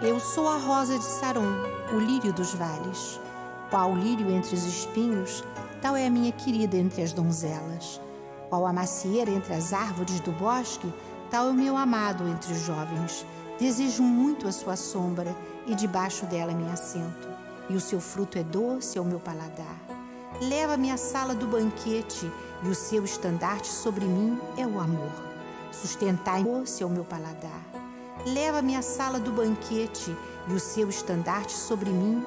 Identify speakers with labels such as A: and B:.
A: Eu sou a rosa de Saron, o lírio dos vales. Qual lírio entre os espinhos, tal é a minha querida entre as donzelas. Qual a macieira entre as árvores do bosque, tal é o meu amado entre os jovens. Desejo muito a sua sombra, e debaixo dela me assento. E o seu fruto é doce ao meu paladar. Leva-me à sala do banquete, e o seu estandarte sobre mim é o amor. Sustentai doce ao meu paladar. Leva-me à sala do banquete, e o seu estandarte sobre mim